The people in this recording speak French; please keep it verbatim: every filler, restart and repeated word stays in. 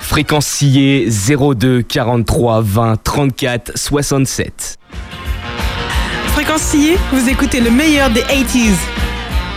Fréquence sillée zéro deux quarante-trois vingt trente-quatre soixante-sept. Fréquence sillée, vous écoutez le meilleur des quatre-vingt-dix.